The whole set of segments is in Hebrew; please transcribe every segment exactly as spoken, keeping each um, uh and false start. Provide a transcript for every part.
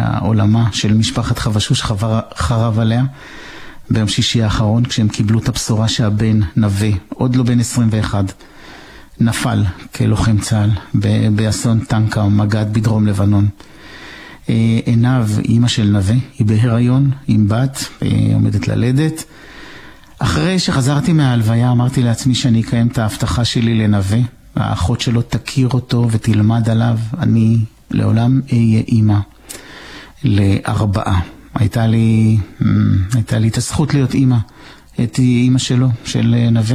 העולמה של משפחת חבשוש חבר, חרב עליה ביום שישי האחרון, כשהם קיבלו את הבשורה שהבן נווה, עוד לא בן עשרים ואחת, נפל כלוחם צה"ל באסון טנקה או מג"ד בדרום לבנון. עינב, אמא של נווה, היא בהיריון עם בת, עומדת ללדת. אחרי שחזרתי מההלוויה אמרתי לעצמי שאני אקיים את ההבטחה שלי לנווה, האחות שלו תכיר אותו ותלמד עליו, אני לעולם אהיה אמא לארבעה. הייתה לי, הייתה לי את הזכות להיות אמא, הייתי אמא שלו, של נווה.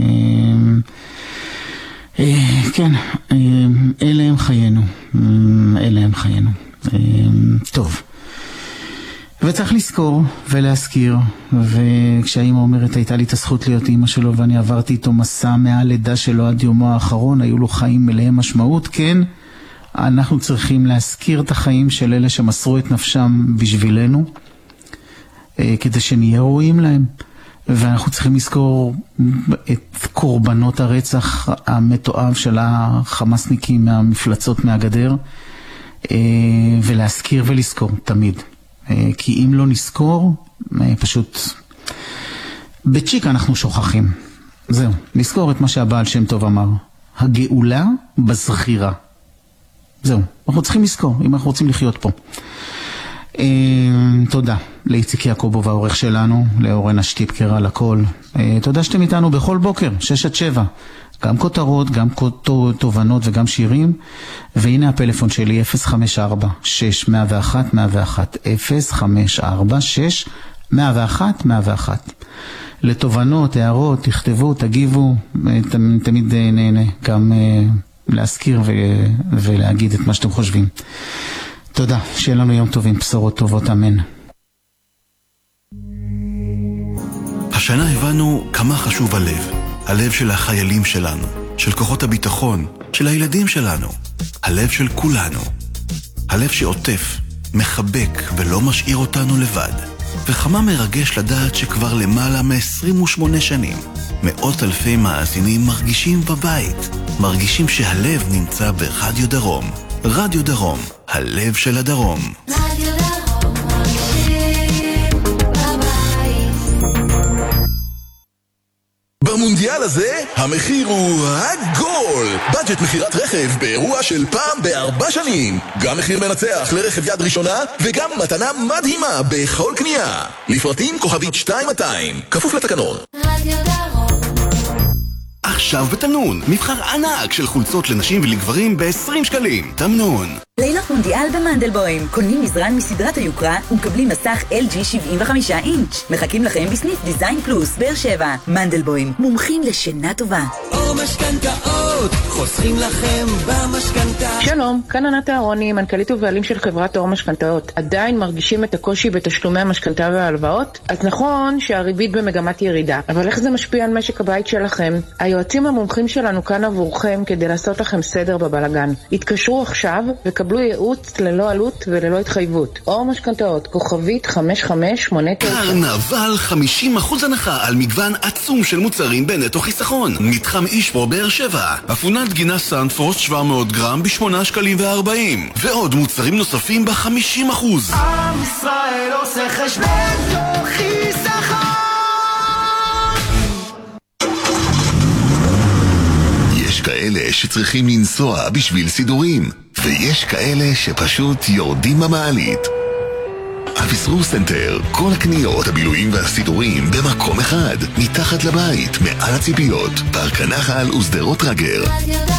כן, אלה הם חיינו, אלה הם חיינו. טוב, וצריך לזכור ולהזכיר, וכשהאמא אומרת הייתה לי את הזכות להיות אמא שלו ואני עברתי איתו מסע מהלידה שלו עד יומו האחרון, היו לו חיים מלאי משמעות, כן, אנחנו צריכים להזכיר את החיים של אלה שמסרו את נפשם בשבילנו, כדי שנהיה ראויים להם. ואנחנו צריכים לזכור את קורבנות הרצח המתועב של החמאסניקים מהמפלצות מהגדר, ולהזכיר ולזכור תמיד. כי אם לא נזכור, פשוט בצ'יק אנחנו שוכחים. זהו, נזכור את מה שהבעל שם טוב אמר, הגאולה בזכירה. זהו, אנחנו צריכים לזכור אם אנחנו רוצים לחיות פה. תודה לאיציק יעקובוב העורך שלנו, לאורן השטיפקר על הכל. תודה שאתם איתנו בכל בוקר, שש עד שבע, גם כותרות, גם תובנות וגם שירים. והנה הפלאפון שלי, אפס חמש ארבע שש מאה ואחת מאה ואחת, אפס חמש ארבע שש מאה ואחת מאה ואחת. לתובנות, הערות, תכתבו, תגיבו, תמיד נהנה גם להזכיר ולהגיד את מה שאתם חושבים. תודה, שיהיה לנו יום טוב עם בשורות טובות, אמן. השנה הבנו כמה חשוב הלב, הלב של החיילים שלנו, של כוחות הביטחון, של הילדים שלנו, הלב של כולנו, הלב שעוטף, מחבק ולא משאיר אותנו לבד. וכמה מרגש לדעת שכבר למעלה מ-עשרים ושמונה שנים מאות אלפי מאזינים מרגישים בבית, מרגישים שהלב נמצא ברדיו דרום. רדיו דרום, הלב של הדרום. רדיו דרום, מרגישים בבית. במונדיאל הזה המחיר הוא הגול. בדג'ט מחירת רכב באירוע של פעם בארבע שנים. גם מחיר מנצח לרכב יד ראשונה וגם מתנה מדהימה בכל קנייה. לפרטים כוכבית שתיים מאתיים, כפוף לתקנון. רדיו דרום. עכשיו בתמנון, מבחר ענק של חולצות לנשים ולגברים ב-עשרים שקלים. תמנון. לילות מונדיאל במנדלבוים. קונים מזרן מסדרת היוקרה ומקבלים מסך אל ג'י שבעים וחמישה אינץ'. מחכים לכם בסניף דיזיין פלוס, באר שבע. מנדלבוים, מומחים לשינה טובה. או משכנתאות, חוסכים לכם במשכנתה. שלום, כאן ענת אהרוני, מנכ"לית ובעלים של חברת אור משכנתאות. עדיין מרגישים את הקושי בתשלומי המשכנתה וההלוואות? אז נכון שהריבית במגמת ירידה, אבל איך זה משפיע על משק הבית שלכם? היועצים המומחים שלנו כאן עבורכם כדי לעשות לכם סדר בבלגן. התקשרו עכשיו וקבלו ייעוץ ללא עלות וללא התחייבות. אור משכנתאות, כוכבית חמש חמש שמונה תשע. קרנבל חמישים אחוז הנחה על מגוון עצום של מוצרים בנטו חיסכון. מתחם אישפור באר שבע. אפונת גינה סנפורסט שבע מאות גרם ב-שמונה שקלים וארבעים. ועוד מוצרים נוספים ב-חמישים אחוז. עם ישראל עושה חשבון לא חיסכון. יש כאלה שצריכים לנסוע בשביל סידורים, ויש כאלה שפשוט יורדים במעלית. אביסרו סנטר, כל הקניות, הבילויים והסידורים במקום אחד, מתחת לבית, מעל הציפיות, פארק הנחל ושדרות רגר.